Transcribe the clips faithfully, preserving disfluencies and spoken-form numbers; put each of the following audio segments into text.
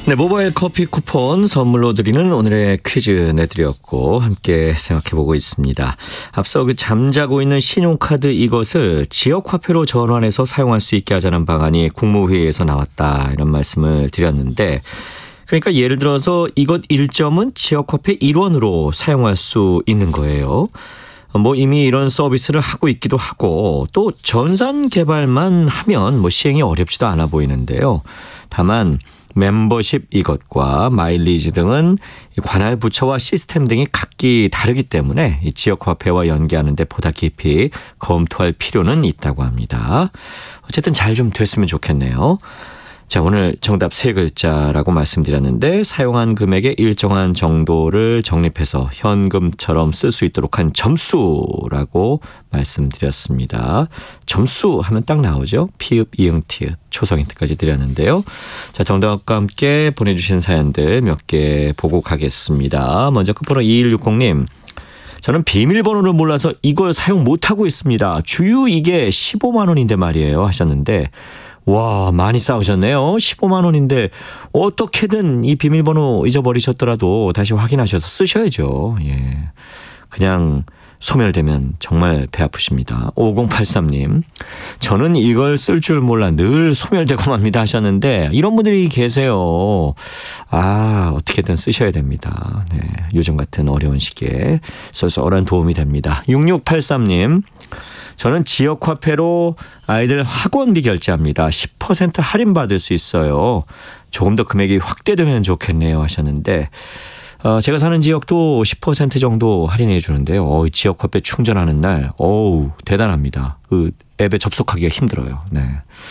네, 모바일 커피 쿠폰 선물로 드리는 오늘의 퀴즈 내드렸고 함께 생각해보고 있습니다. 앞서 그 잠자고 있는 신용카드 이것을 지역화폐로 전환해서 사용할 수 있게 하자는 방안이 국무회의에서 나왔다, 이런 말씀을 드렸는데, 그러니까 예를 들어서 이것 일 점은 지역화폐 일 원으로 사용할 수 있는 거예요. 뭐 이미 이런 서비스를 하고 있기도 하고, 또 전산 개발만 하면 뭐 시행이 어렵지도 않아 보이는데요. 다만 멤버십 이것과 마일리지 등은 관할 부처와 시스템 등이 각기 다르기 때문에 이 지역화폐와 연계하는 데 보다 깊이 검토할 필요는 있다고 합니다. 어쨌든 잘 좀 됐으면 좋겠네요. 자, 오늘 정답 세 글자라고 말씀드렸는데, 사용한 금액의 일정한 정도를 적립해서 현금처럼 쓸 수 있도록 한 점수라고 말씀드렸습니다. 점수 하면 딱 나오죠. 피읍, 이응, 티읕, 초성 힌트까지 드렸는데요. 자, 정답과 함께 보내주신 사연들 몇 개 보고 가겠습니다. 먼저 끝번호 이일육공님. 저는 비밀번호를 몰라서 이걸 사용 못하고 있습니다. 주유 이게 십오만 원인데 말이에요, 하셨는데, 와, 많이 싸우셨네요. 십오만 원인데 어떻게든 이 비밀번호 잊어버리셨더라도 다시 확인하셔서 쓰셔야죠. 예, 그냥 소멸되면 정말 배 아프십니다. 오공팔삼님. 저는 이걸 쓸 줄 몰라 늘 소멸되고 맙니다, 하셨는데, 이런 분들이 계세요. 아, 어떻게든 쓰셔야 됩니다. 네, 요즘 같은 어려운 시기에 쏠쏠한 도움이 됩니다. 육육팔삼님. 저는 지역화폐로 아이들 학원비 결제합니다. 십 퍼센트 할인받을 수 있어요. 조금 더 금액이 확대되면 좋겠네요, 하셨는데, 어, 제가 사는 지역도 십 퍼센트 정도 할인해 주는데요. 어, 지역화폐 충전하는 날, 어우, 대단합니다. 그 앱에 접속하기가 힘들어요. 네.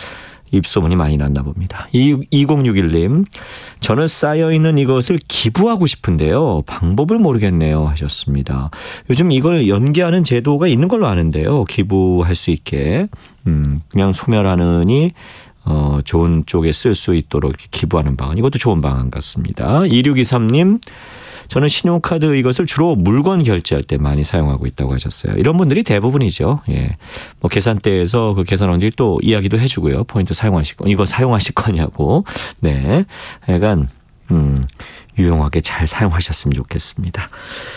입소문이 많이 났나 봅니다. 이공육일님. 저는 쌓여있는 이것을 기부하고 싶은데요. 방법을 모르겠네요, 하셨습니다. 요즘 이걸 연계하는 제도가 있는 걸로 아는데요. 기부할 수 있게. 음, 그냥 소멸하느니 어, 좋은 쪽에 쓸 수 있도록 기부하는 방안. 이것도 좋은 방안 같습니다. 이육이삼님. 저는 신용카드 이것을 주로 물건 결제할 때 많이 사용하고 있다고 하셨어요. 이런 분들이 대부분이죠. 예. 뭐 계산대에서 그 계산원들이 또 이야기도 해주고요. 포인트 사용하실 거, 이거 사용하실 거냐고. 네. 약간, 음, 유용하게 잘 사용하셨으면 좋겠습니다.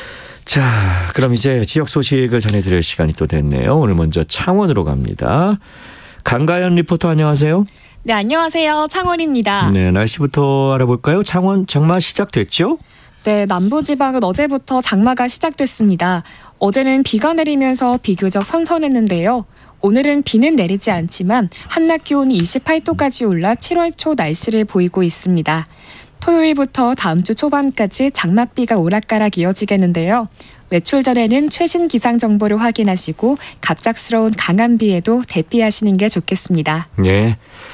자, 그럼 이제 지역 소식을 전해드릴 시간이 또 됐네요. 오늘 먼저 창원으로 갑니다. 강가연 리포터, 안녕하세요. 네, 안녕하세요. 창원입니다. 네, 날씨부터 알아볼까요? 창원 장마 시작됐죠? 네, 남부지방은 어제부터 장마가 시작됐습니다. 어제는 비가 내리면서 비교적 선선했는데요. 오늘은 비는 내리지 않지만 한낮 기온이 이십팔 도까지 올라 칠월 초 날씨를 보이고 있습니다. 토요일부터 다음 주 초반까지 장맛비가 오락가락 이어지겠는데요. 외출 전에는 최신 기상 정보를 확인하시고 갑작스러운 강한 비에도 대피하시는 게 좋겠습니다. 네.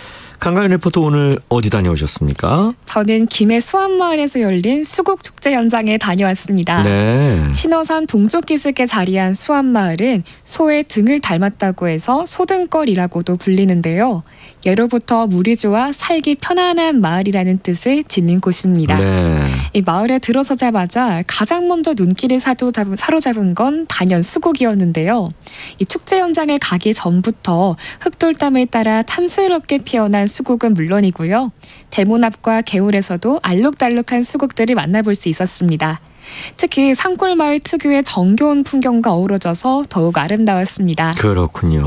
강가연 리포터, 오늘 어디 다녀오셨습니까? 저는 김해 수안마을에서 열린 수국축제 현장에 다녀왔습니다. 네. 신어산 동쪽 기슭에 자리한 수안마을은 소의 등을 닮았다고 해서 소등걸이라고도 불리는데요. 예로부터 물이 좋아 살기 편안한 마을이라는 뜻을 지닌 곳입니다. 네. 이 마을에 들어서자마자 가장 먼저 눈길을 사로잡은, 사로잡은 건 단연 수국이었는데요. 이 축제 현장에 가기 전부터 흑돌담을 따라 탐스럽게 피어난 수국은 물론이고요. 대문 앞과 개울에서도 알록달록한 수국들을 만나볼 수 있었습니다. 특히 산골마을 특유의 정겨운 풍경과 어우러져서 더욱 아름다웠습니다. 그렇군요.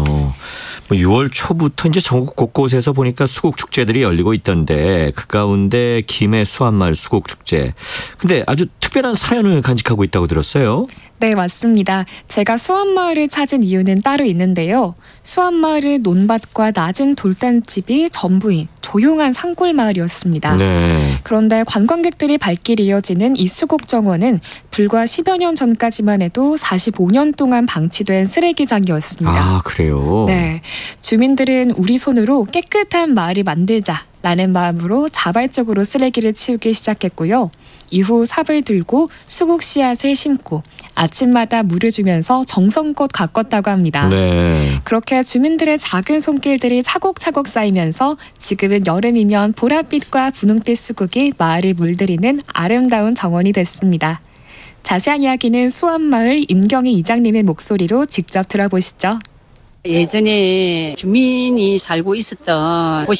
뭐 유월 초부터 이제 전국 곳곳에서 보니까 수국 축제들이 열리고 있던데, 그 가운데 김해 수안마을 수국 축제. 근데 아주 특별한 사연을 간직하고 있다고 들었어요. 네, 맞습니다. 제가 수안마을을 찾은 이유는 따로 있는데요. 수안마을은 논밭과 낮은 돌단집이 전부인 조용한 산골 마을이었습니다. 네. 그런데 관광객들이 발길이 이어지는 이 수국 정원은 불과 십여 년 전까지만 해도 사십오 년 동안 방치된 쓰레기장이었습니다. 아, 그래요? 네. 주민들은 우리 손으로 깨끗한 마을을 만들자라는 마음으로 자발적으로 쓰레기를 치우기 시작했고요. 이후 삽을 들고 수국 씨앗을 심고 아침마다 물을 주면서 정성껏 가꿨다고 합니다. 네. 그렇게 주민들의 작은 손길들이 차곡차곡 쌓이면서 지금은 여름이면 보랏빛과 분홍빛 수국이 마을을 물들이는 아름다운 정원이 됐습니다. 자세한 이야기는 수안마을 임경희 이장님의 목소리로 직접 들어보시죠. 예전에 주민이 살고 있었던